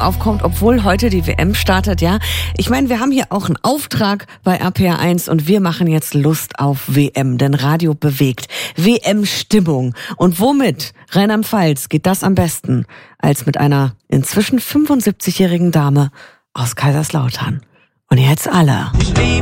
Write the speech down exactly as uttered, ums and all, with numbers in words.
aufkommt, obwohl heute die W M startet, ja. Ich meine, wir haben hier auch einen Auftrag bei R P R eins und wir machen jetzt Lust auf W M, denn Radio bewegt. W M-Stimmung. Und womit, Rheinland-Pfalz, geht das am besten, als mit einer inzwischen fünfundsiebzigjährigen Dame aus Kaiserslautern. Und jetzt alle. Ich liebe